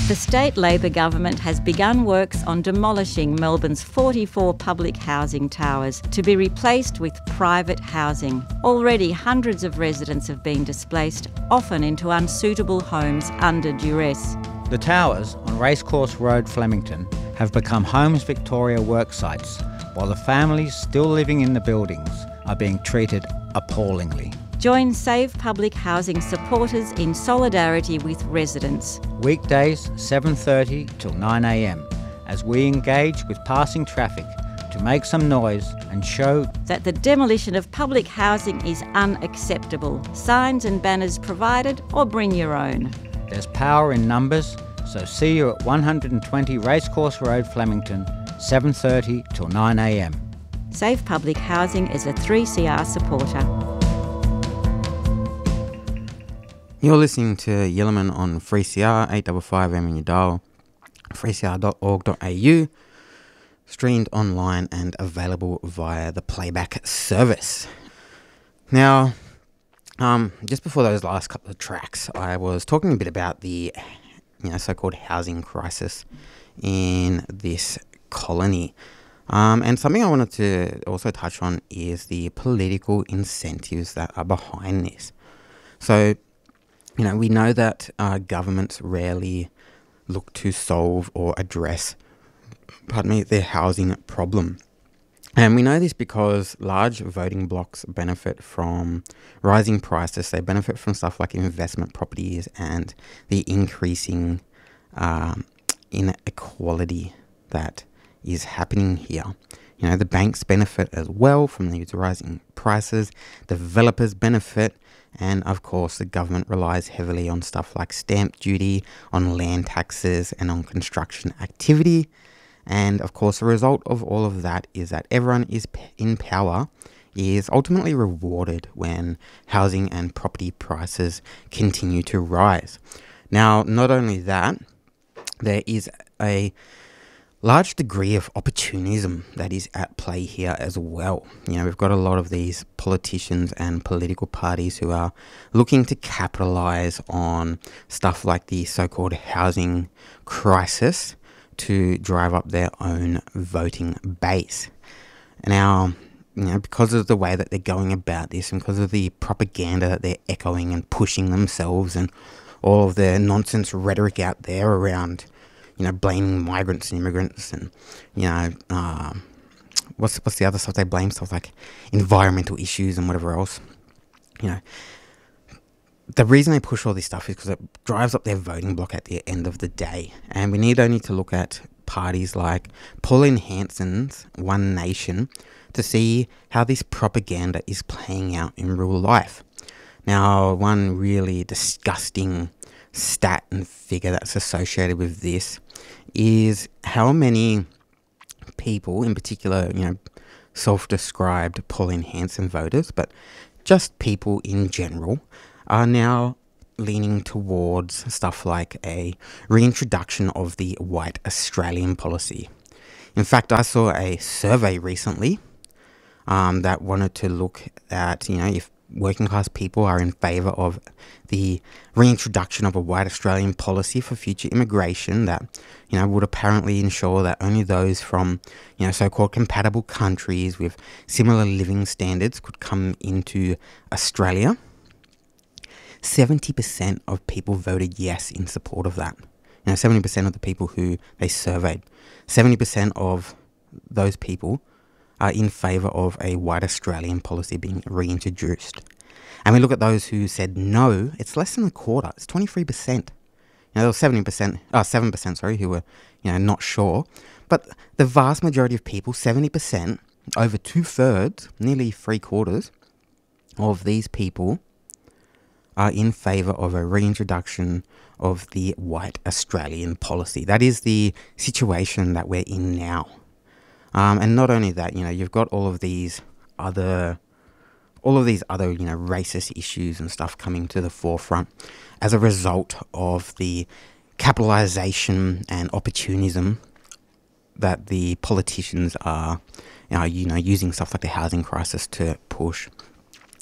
The state Labor government has begun works on demolishing Melbourne's 44 public housing towers to be replaced with private housing. Already hundreds of residents have been displaced, often into unsuitable homes under duress. The towers on Racecourse Road, Flemington, have become Homes Victoria work sites, while the families still living in the buildings are being treated appallingly. Join Save Public Housing supporters in solidarity with residents. Weekdays 7:30 till 9 a.m, as we engage with passing traffic to make some noise and show that the demolition of public housing is unacceptable. Signs and banners provided, or bring your own. There's power in numbers, so see you at 120 Racecourse Road, Flemington, 7:30 till 9 a.m. Save Public Housing is a 3CR supporter. You're listening to Yellowman on 3CR, 855M in your dial, 3cr.org.au, streamed online and available via the playback service. Now, just before those last couple of tracks, I was talking a bit about the so-called housing crisis in this colony. And something I wanted to also touch on is the political incentives that are behind this. So, we know that governments rarely look to solve or address, their housing problem. And we know this because large voting blocks benefit from rising prices. They benefit from stuff like investment properties and the increasing inequality that is happening here. The banks benefit as well from these rising prices. Developers benefit. And of course, the government relies heavily on stuff like stamp duty, on land taxes, and on construction activity. And of course, the result of all of that is that everyone in power is ultimately rewarded when housing and property prices continue to rise. Now, not only that, there is a large degree of opportunism that is at play here as well. We've got a lot of these politicians and political parties who are looking to capitalize on stuff like the so-called housing crisis to drive up their own voting base. Now, because of the way that they're going about this and because of the propaganda that they're echoing and pushing themselves and all of their nonsense rhetoric out there around blaming migrants and immigrants and, what's the other stuff they blame? Stuff like environmental issues and whatever else. The reason they push all this stuff is because it drives up their voting block at the end of the day. And we need only to look at parties like Pauline Hanson's One Nation to see how this propaganda is playing out in real life. Now, one really disgusting stat and figure that's associated with this is how many people, in particular, self-described Pauline Hanson voters, but just people in general, are now leaning towards stuff like a reintroduction of the White Australian policy. In fact, I saw a survey recently that wanted to look at, if working class people are in favour of the reintroduction of a White Australian policy for future immigration that, would apparently ensure that only those from, so-called compatible countries with similar living standards could come into Australia. 70% of people voted yes in support of that. 70% of the people who they surveyed, 70% of those people are in favour of a White Australian policy being reintroduced. And we look at those who said no, it's less than a quarter, it's 23%. There was 7%, who were, not sure. But the vast majority of people, 70%, over 2/3, nearly 3/4 of these people are in favour of a reintroduction of the White Australian policy. That is the situation that we're in now. And not only that, you've got all of these other, racist issues and stuff coming to the forefront as a result of the capitalisation and opportunism that the politicians are, using stuff like the housing crisis to push.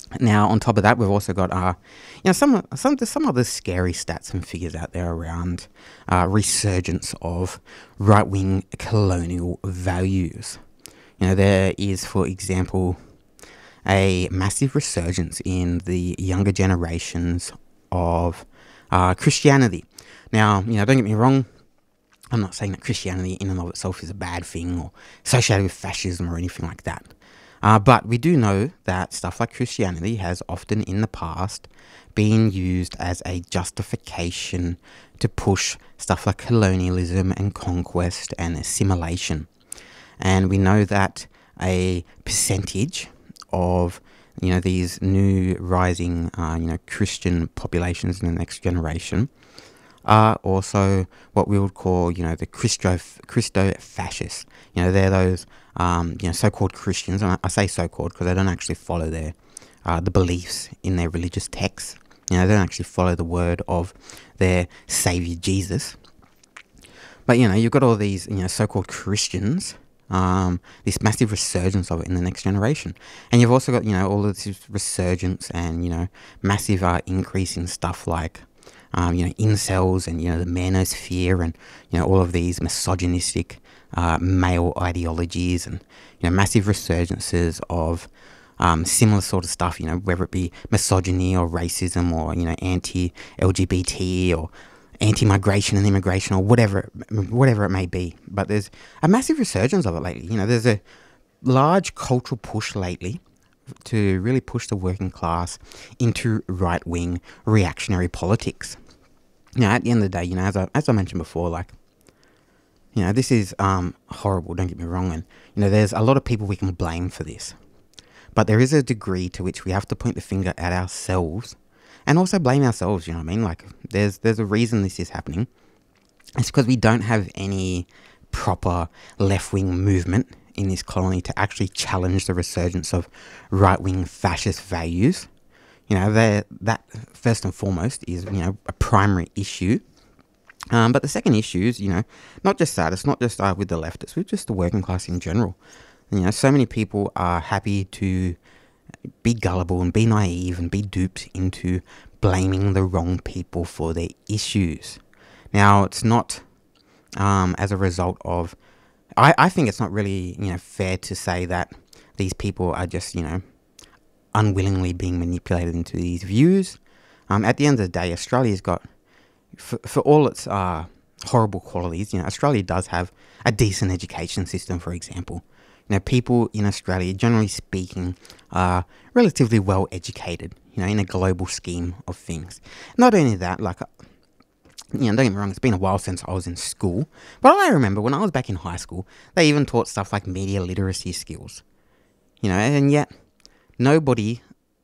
Now, on top of that, we've also got some other scary stats and figures out there around resurgence of right-wing colonial values. There is, for example, a massive resurgence in the younger generations of Christianity. Now, don't get me wrong, I'm not saying that Christianity in and of itself is a bad thing or associated with fascism or anything like that. But we do know that stuff like Christianity has often in the past been used as a justification to push stuff like colonialism and conquest and assimilation. And we know that a percentage of these new rising Christian populations in the next generation are also what we would call the Christo-fascists. They're those so-called Christians, and I say so-called because they don't actually follow the beliefs in their religious texts. They don't actually follow the word of their Saviour Jesus. But you've got all these so-called Christians, this massive resurgence of it in the next generation, and you've also got all of this resurgence and massive increase in stuff like incels and the manosphere and all of these misogynistic male ideologies and massive resurgences of similar sort of stuff, whether it be misogyny or racism or anti-LGBT or anti-migration and immigration or whatever it may be. But there's a massive resurgence of it lately. There's a large cultural push lately to really push the working class into right-wing reactionary politics. At the end of the day, as I mentioned before, this is horrible, don't get me wrong, and there's a lot of people we can blame for this. But there is a degree to which we have to point the finger at ourselves and also blame ourselves, there's a reason this is happening. It's because we don't have any proper left-wing movement in this colony to actually challenge the resurgence of right-wing fascist values. That first and foremost is, a primary issue. But the second issue is, not just that, it's not just with the left, it's with just the working class in general. So many people are happy to be gullible and be naive and be duped into blaming the wrong people for their issues. Now, it's not as a result of... I think it's not really, fair to say that these people are just, unwillingly being manipulated into these views. At the end of the day, Australia's got, for all its horrible qualities, Australia does have a decent education system, for example. People in Australia, generally speaking, are relatively well educated, in a global scheme of things. Not only that, don't get me wrong, it's been a while since I was in school, but I remember when I was back in high school, they even taught stuff like media literacy skills. And yet nobody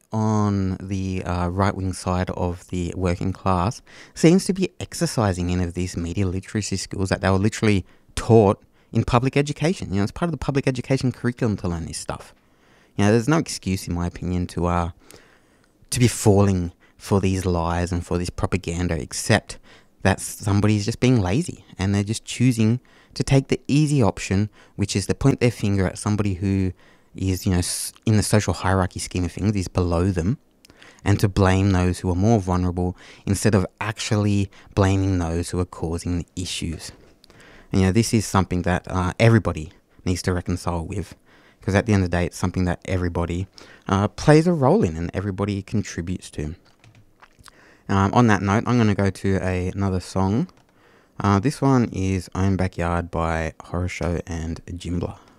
on the right-wing side of the working class seems to be exercising any of these media literacy skills that they were literally taught in public education. It's part of the public education curriculum to learn this stuff. There's no excuse, in my opinion, to be falling for these lies and for this propaganda, except that somebody's just being lazy and they're just choosing to take the easy option, which is to point their finger at somebody who is, in the social hierarchy scheme of things, is below them, and to blame those who are more vulnerable instead of actually blaming those who are causing the issues. And, this is something that everybody needs to reconcile with, because at the end of the day, it's something that everybody plays a role in and everybody contributes to. On that note, I'm going to go to another song. This one is Own Backyard by Horror Show and Jimbla.